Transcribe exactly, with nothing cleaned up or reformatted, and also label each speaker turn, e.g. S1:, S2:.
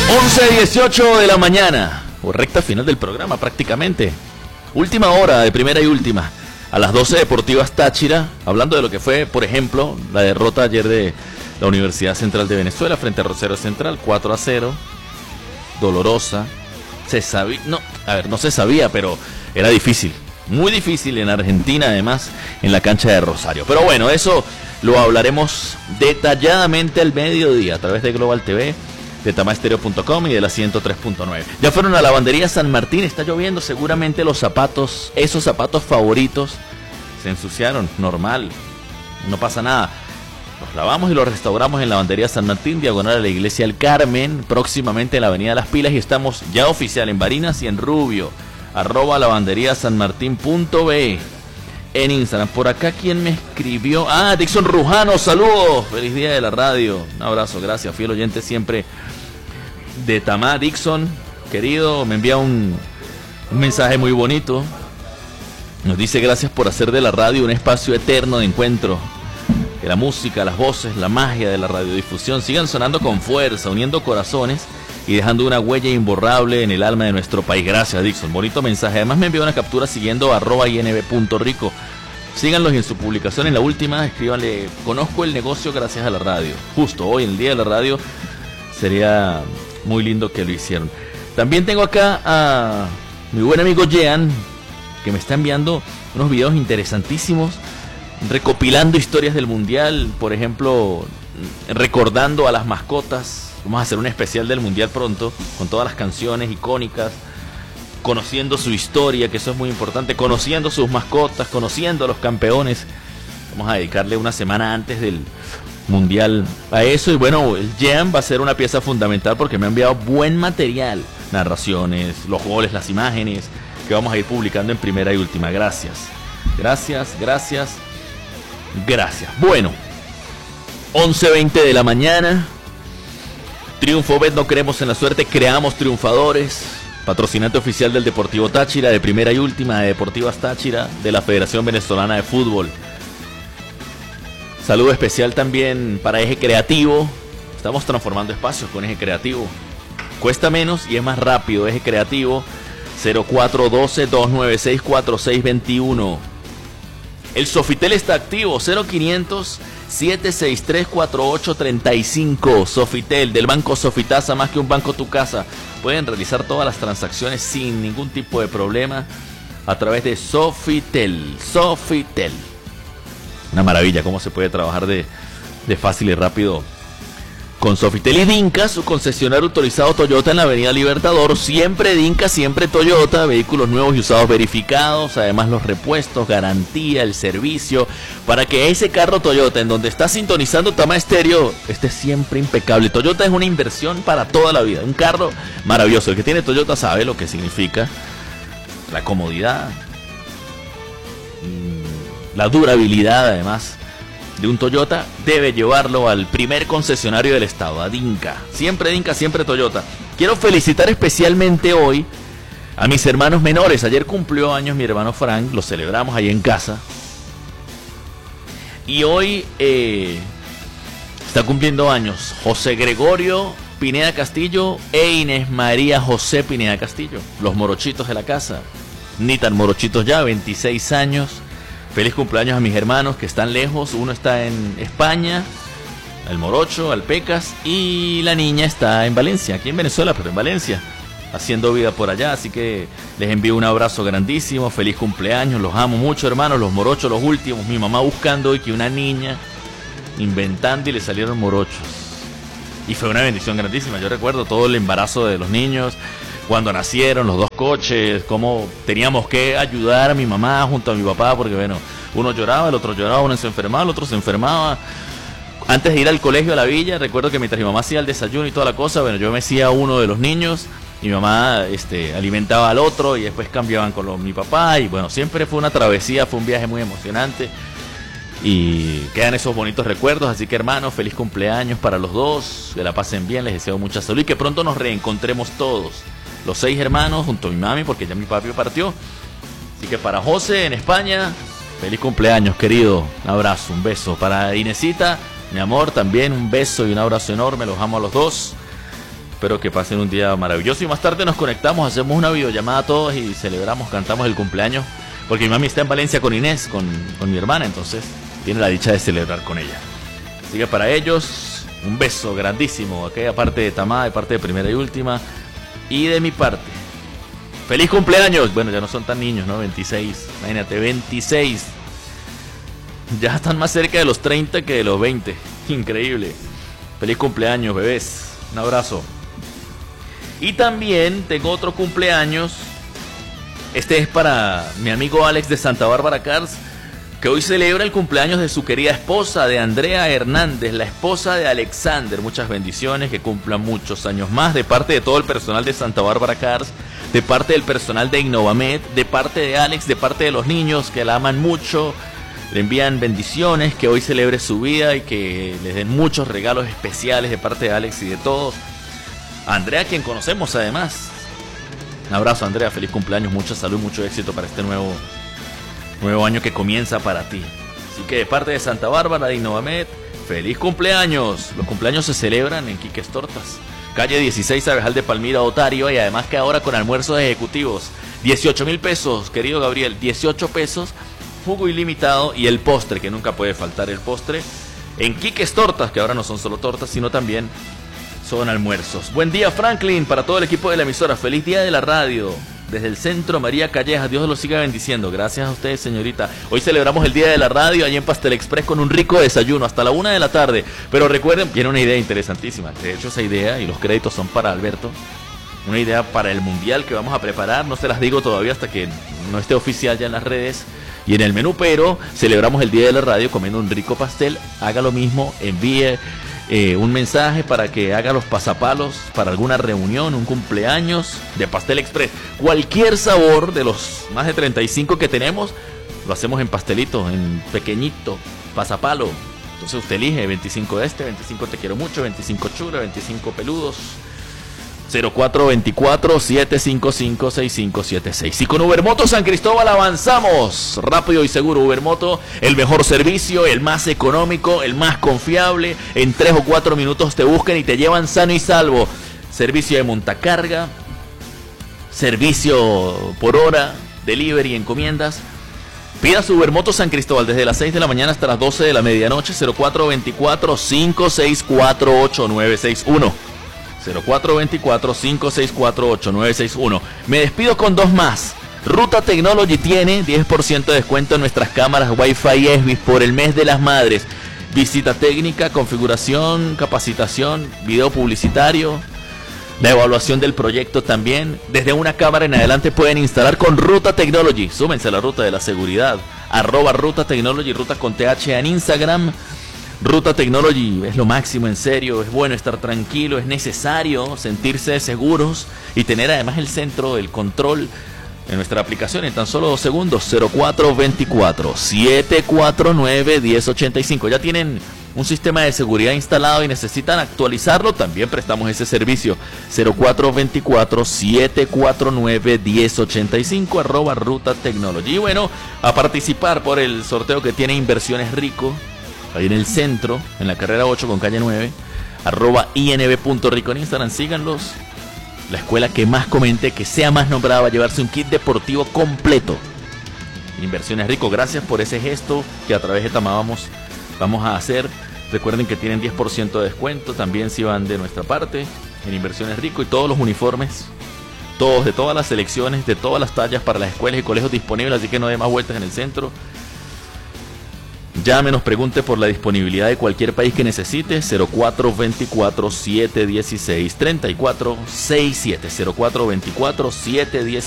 S1: once dieciocho de la mañana, o recta final del programa prácticamente. Última hora de primera y última. A las doce Deportivas Táchira, hablando de lo que fue, por ejemplo, la derrota ayer de la Universidad Central de Venezuela frente a Rosario Central, cuatro a cero. Dolorosa. Se sabía, no, a ver, no se sabía, pero era difícil. Muy difícil en Argentina, además, en la cancha de Rosario. Pero bueno, eso lo hablaremos detalladamente al mediodía a través de Global T V, de tamaestereo punto com y de la ciento tres punto nueve. Ya fueron a la lavandería San Martín, está lloviendo, seguramente los zapatos, esos zapatos favoritos, se ensuciaron, normal, no pasa nada. Los lavamos y los restauramos en lavandería San Martín, diagonal a la iglesia del Carmen, próximamente en la avenida Las Pilas, y estamos ya oficial en Barinas y en Rubio, arroba lavandería san martín punto be en Instagram. Por acá, ¿quién me escribió? Ah, Dixon Rujano, saludos, feliz día de la radio, un abrazo, gracias, fiel oyente siempre de Tamá. Dixon, querido, me envía un, un mensaje muy bonito, nos dice: gracias por hacer de la radio un espacio eterno de encuentro, que la música, las voces, la magia de la radiodifusión sigan sonando con fuerza, uniendo corazones y dejando una huella imborrable en el alma de nuestro país. Gracias, Dixon, bonito mensaje. Además me envió una captura siguiendo arroba inb punto rico. Síganlos en su publicación, en la última, escríbanle: conozco el negocio gracias a la radio. Justo hoy, en el día de la radio, sería muy lindo que lo hicieran. También tengo acá a mi buen amigo Jean, que me está enviando unos videos interesantísimos, recopilando historias del Mundial, por ejemplo, recordando a las mascotas. Vamos a hacer un especial del Mundial pronto, con todas las canciones icónicas, conociendo su historia, que eso es muy importante, conociendo sus mascotas, conociendo a los campeones. Vamos a dedicarle una semana antes del Mundial a eso. Y bueno, el Jam va a ser una pieza fundamental porque me ha enviado buen material, narraciones, los goles, las imágenes, que vamos a ir publicando en primera y última. Gracias, gracias, gracias, gracias. Bueno, once veinte de la mañana. Triunfo Bet, no creemos en la suerte, creamos triunfadores. Patrocinante oficial del Deportivo Táchira, de primera y última, de Deportivas Táchira, de la Federación Venezolana de Fútbol. Saludo especial también para Eje Creativo. Estamos transformando espacios con Eje Creativo. Cuesta menos y es más rápido. Eje Creativo, cero cuatro uno dos, dos nueve seis, cuatro seis dos uno. El Sofitel está activo, cero quinientos, siete seis tres, cuatro ocho tres cinco. Sofitel, del Banco Sofitasa, más que un banco tu casa. Pueden realizar todas las transacciones sin ningún tipo de problema a través de Sofitel. Sofitel. Una maravilla cómo se puede trabajar de, de fácil y rápido con Sofitel. Y Dinka, su concesionario autorizado Toyota en la avenida Libertador. Siempre Dinka, siempre Toyota. Vehículos nuevos y usados verificados. Además los repuestos, garantía, el servicio, para que ese carro Toyota en donde está sintonizando Tama Estéreo esté siempre impecable. Toyota es una inversión para toda la vida. Un carro maravilloso. El que tiene Toyota sabe lo que significa la comodidad, la durabilidad, además de un Toyota. Debe llevarlo al primer concesionario del estado, a Dinka. Siempre Dinka, siempre Toyota. Quiero felicitar especialmente hoy a mis hermanos menores. Ayer cumplió años mi hermano Frank, lo celebramos ahí en casa. Y hoy eh, está cumpliendo años José Gregorio Pineda Castillo e Inés María José Pineda Castillo, los morochitos de la casa. Ni tan morochitos ya, veintiséis años. Feliz cumpleaños a mis hermanos que están lejos. Uno está en España, el morocho, Alpecas, y la niña está en Valencia, aquí en Venezuela, pero en Valencia, haciendo vida por allá. Así que les envío un abrazo grandísimo, feliz cumpleaños, los amo mucho, hermanos. Los morochos, los últimos, mi mamá buscando hoy que una niña, inventando, y le salieron morochos. Y fue una bendición grandísima. Yo recuerdo todo el embarazo de los niños, cuando nacieron los dos coches, cómo teníamos que ayudar a mi mamá junto a mi papá, porque bueno, uno lloraba, el otro lloraba, uno se enfermaba, el otro se enfermaba. Antes de ir al colegio a la villa, recuerdo que mientras mi mamá hacía el desayuno y toda la cosa, bueno, yo me hacía a uno de los niños, mi mamá este, alimentaba al otro y después cambiaban con los, mi papá, y bueno, siempre fue una travesía, fue un viaje muy emocionante. Y quedan esos bonitos recuerdos. Así que hermanos, feliz cumpleaños para los dos, que la pasen bien, les deseo mucha salud y que pronto nos reencontremos todos, los seis hermanos, junto a mi mami, porque ya mi papi partió. Así que para José en España, feliz cumpleaños, querido, un abrazo, un beso. Para Inesita, mi amor, también un beso y un abrazo enorme, los amo a los dos. Espero que pasen un día maravilloso y más tarde nos conectamos, hacemos una videollamada todos y celebramos, cantamos el cumpleaños, porque mi mami está en Valencia con Inés, con, con mi hermana, entonces tiene la dicha de celebrar con ella. Así que para ellos, un beso grandísimo, aquella parte de Tamá, de parte de Primera y Última, y de mi parte. ¡Feliz cumpleaños! Bueno, ya no son tan niños, ¿no? veintiséis, imagínate, veintiséis. Ya están más cerca de los treinta que de los veinte. Increíble. Feliz cumpleaños, bebés. Un abrazo. Y también tengo otro cumpleaños. Este es para mi amigo Alex de Santa Bárbara Cars, que hoy celebra el cumpleaños de su querida esposa, de Andrea Hernández, la esposa de Alexander. Muchas bendiciones, que cumplan muchos años más, de parte de todo el personal de Santa Bárbara Cars, de parte del personal de Innovamed, de parte de Alex, de parte de los niños que la aman mucho. Le envían bendiciones, que hoy celebre su vida y que les den muchos regalos especiales de parte de Alex y de todos. A Andrea, quien conocemos además. Un abrazo, Andrea, feliz cumpleaños, mucha salud, mucho éxito para este nuevo, nuevo año que comienza para ti. Así que de parte de Santa Bárbara, de Innovamed, feliz cumpleaños. Los cumpleaños se celebran en Quiques Tortas, calle dieciséis, Abejal de Palmira, Otario, y además que ahora con almuerzos ejecutivos. dieciocho mil pesos, querido Gabriel, dieciocho pesos. Jugo ilimitado y el postre, que nunca puede faltar el postre, en Quiques Tortas, que ahora no son solo tortas, sino también son almuerzos. Buen día, Franklin, para todo el equipo de la emisora. Feliz día de la radio. Desde el centro, María Calleja. Dios los siga bendiciendo. Gracias a ustedes, señorita. Hoy celebramos el día de la radio allí en Pastel Express con un rico desayuno hasta la una de la tarde. Pero recuerden, viene una idea interesantísima. De hecho, esa idea y los créditos son para Alberto. Una idea para el mundial que vamos a preparar. No se las digo todavía hasta que no esté oficial ya en las redes y en el menú, pero celebramos el día de la radio comiendo un rico pastel. Haga lo mismo, envíe eh, un mensaje para que haga los pasapalos para alguna reunión, un cumpleaños de Pastel Express. Cualquier sabor de los más de treinta y cinco que tenemos, lo hacemos en pastelito, en pequeñito, pasapalo. Entonces usted elige veinticinco de este, veinticinco te quiero mucho, veinticinco chula, veinticinco peludos. cero cuatro dos cuatro, siete cinco cinco, seis cinco siete seis. Y con Ubermoto San Cristóbal avanzamos rápido y seguro. Ubermoto, el mejor servicio, el más económico, el más confiable. En tres o cuatro minutos te buscan y te llevan sano y salvo. Servicio de montacarga, servicio por hora, delivery, encomiendas. Pida su Ubermoto San Cristóbal desde las seis de la mañana hasta las doce de la medianoche. Cero cuatro dos cuatro, cinco seis cuatro, ocho nueve seis uno. cero cuatro dos cuatro, cinco seis cuatro, ocho nueve seis uno. Me despido con dos más. Ruta Technology tiene diez por ciento de descuento en nuestras cámaras Wi-Fi E S B I S por el mes de las madres. Visita técnica, configuración, capacitación, video publicitario, la evaluación del proyecto también. Desde una cámara en adelante pueden instalar con Ruta Technology. Súmense a la ruta de la seguridad. Arroba Ruta Technology, ruta con T H en Instagram. Ruta Technology es lo máximo, en serio. Es bueno estar tranquilo, es necesario sentirse seguros y tener además el centro, el control en nuestra aplicación en tan solo dos segundos. Cero cuatro dos cuatro, siete cuatro nueve, uno cero ocho cinco. Ya tienen un sistema de seguridad instalado y necesitan actualizarlo, también prestamos ese servicio. Cero cuatro dos cuatro, siete cuatro nueve, uno cero ocho cinco, arroba Ruta Technology. Y bueno, a participar por el sorteo que tiene Inversiones Rico ahí en el centro, en la carrera ocho con calle nueve, arroba inb.rico en Instagram. Síganlos. La escuela que más comente, que sea más nombrada, va a llevarse un kit deportivo completo. Inversiones Rico, gracias por ese gesto que a través de Tamá vamos, vamos a hacer. Recuerden que tienen diez por ciento de descuento también si van de nuestra parte en Inversiones Rico, y todos los uniformes, todos, de todas las selecciones, de todas las tallas para las escuelas y colegios disponibles, así que no dé más vueltas en el centro. Llámenos, pregunte por la disponibilidad de cualquier país que necesite. Cero cuatro dos cuatro, siete uno seis, tres cuatro seis siete. Cero cuatro dos cuatro, siete uno seis